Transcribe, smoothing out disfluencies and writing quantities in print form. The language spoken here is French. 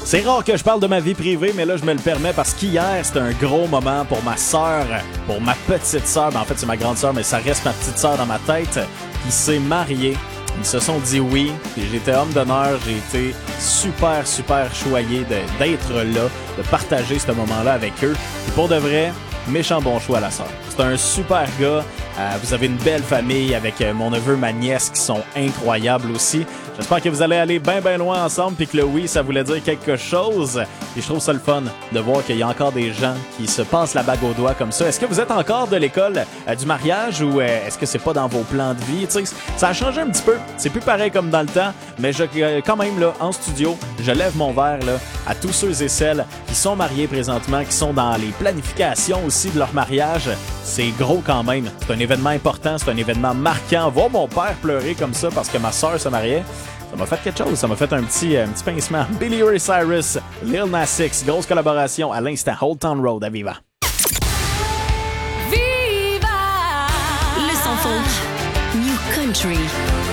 C'est rare que je parle de ma vie privée, mais là, je me le permets parce qu'hier, c'était un gros moment pour ma sœur, pour ma petite sœur. Ben, en fait, c'est ma grande sœur, mais ça reste ma petite sœur dans ma tête, qui s'est mariée. Ils se sont dit oui, puis j'étais homme d'honneur, j'ai été super, super choyé d'être là, de partager ce moment-là avec eux. Et pour de vrai, méchant bon choix, la sœur. C'est un super gars. Vous avez une belle famille avec mon neveu, ma nièce qui sont incroyables aussi. J'espère que vous allez aller bien loin ensemble puis que le oui, ça voulait dire quelque chose. Et je trouve ça le fun de voir qu'il y a encore des gens qui se passent la bague au doigt comme ça. Est-ce que vous êtes encore de l'école du mariage ou est-ce que c'est pas dans vos plans de vie? Tu sais, ça a changé un petit peu. C'est plus pareil comme dans le temps, mais quand même, là, en studio, je lève mon verre là, à tous ceux et celles qui sont mariés présentement, qui sont dans les planifications aussi de leur mariage. C'est gros quand même. C'est un événement important, c'est un événement marquant. Voir mon père pleurer comme ça parce que ma sœur se mariait, ça m'a fait quelque chose. Ça m'a fait un petit pincement. Billy Ray Cyrus, Lil Nas X, grosse collaboration à l'instant. Old Town Road à Viva. Viva! Le son folk. New Country.